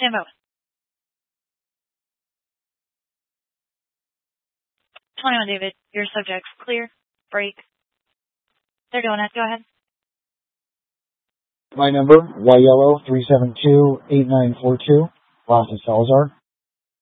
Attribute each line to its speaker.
Speaker 1: Stand by. 21, David. Your subject's clear. Break. They're doing it. Go ahead.
Speaker 2: My number, YELLOW 372-8942, Rasa Salazar.